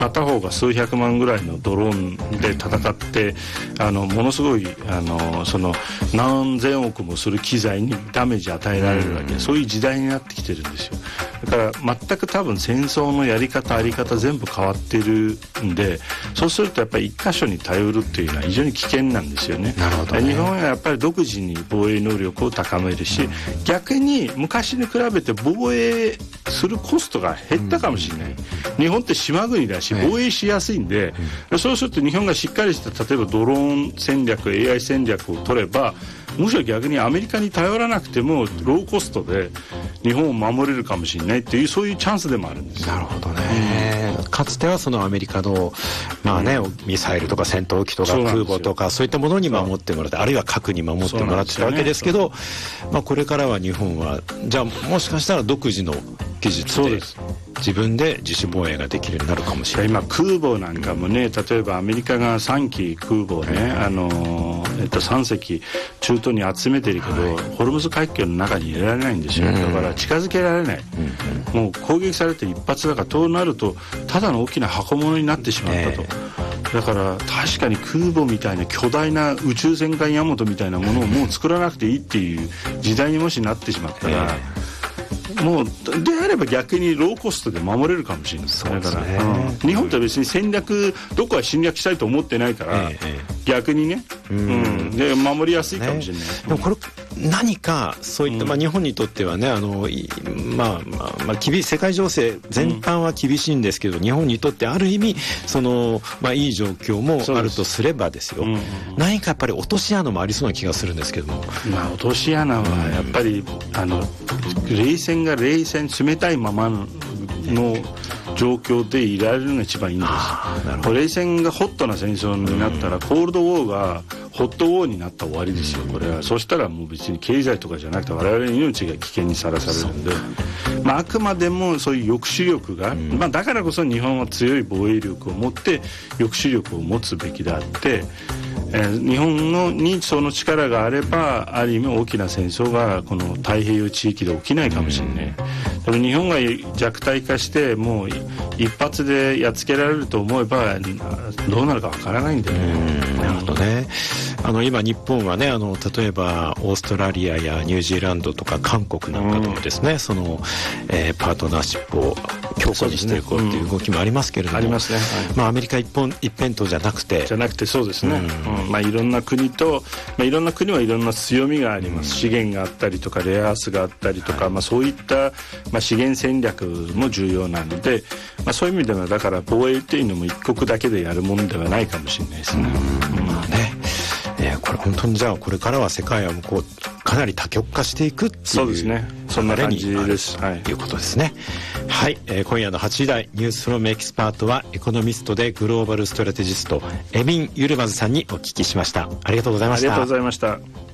片方が数百万ぐらいのドローンで戦ってものすごいその何千億もする機材にダメージ与えられるわけ、そういう時代になってきてるんですよ。だから全く多分戦争のやり方あり方全部変わってるんで、そうするとやっぱり一箇所に頼るっていうのは非常に危険なんですよね。 なるほどね。 日本はやっぱり独自に防衛能力を高めるし、逆に昔に比べて防衛するコストが減ったかもしれない、日本って島国だし防衛しやすいんで、そうすると日本がしっかりした例えばドローン戦略 AI 戦略を取れば、むしろ逆にアメリカに頼らなくてもローコストで日本を守れるかもしれないっていう、そういうチャンスでもあるんですよ。 なるほどね、かつてはそのアメリカの、ミサイルとか戦闘機とか空母とかそういったものに守ってもらって、あるいは核に守ってもらってたわけですけど、これからは日本はじゃあもしかしたら独自の技術で自分で自主防衛ができるようになるかもしれない。 今空母なんかもね、例えばアメリカが3機空母をね、3隻中東に集めてるけど、ホルムズ海峡の中に入れられないんですよ。だから近づけられない、もう攻撃されて一発だから、となるとただの大きな箱物になってしまったと、だから確かに空母みたいな巨大な宇宙戦艦ヤマトみたいなものをもう作らなくていいっていう時代にもしなってしまったら、もうであれば逆にローコストで守れるかもしれない。 そうですね。 だから、日本って別に戦略どこは侵略したいと思ってないから、逆にね、で守りやすいかもしれない、 でもこれ何かそういった、日本にとってはね世界情勢全般は厳しいんですけど、日本にとってある意味その、いい状況もあるとすればですよ、何かやっぱり落とし穴もありそうな気がするんですけども、 落とし穴はやっぱり、冷戦が冷たいままの状況でいられるのが一番いいんです。冷戦がホットな戦争になったら、コールドウォーがホットウォーになったら終わりですよ、これは。そしたらもう別に経済とかじゃなくて我々の命が危険にさらされるんで、あくまでもそういう抑止力が、だからこそ日本は強い防衛力を持って抑止力を持つべきであって、日本にその力があればある意味大きな戦争がこの太平洋地域で起きないかもしれない。でも日本が弱体化してもう一発でやっつけられると思えばどうなるかわからないんだよね。 なるほどね。今日本はね例えばオーストラリアやニュージーランドとか韓国なんかともですね、その、パートナーシップを強固にしていこうっていう動きもありますけれども、 ありますね、 アメリカ一辺倒じゃなくてそうですね、いろんな国と、いろんな国はいろんな強みがあります、資源があったりとかレアアースがあったりとか、そういった、資源戦略も重要なので、そういう意味ではだから防衛っていうのも一国だけでやるものではないかもしれないですね。 これ本当にじゃあこれからは世界はこうかなり多極化していくっていう、 そうですね、そんな感じです、 ということですね。はい、今夜の8時台ニュースフロムエキスパートはエコノミストでグローバルストラテジストエミン・ユルマズさんにお聞きしました。ありがとうございました。 ありがとうございました。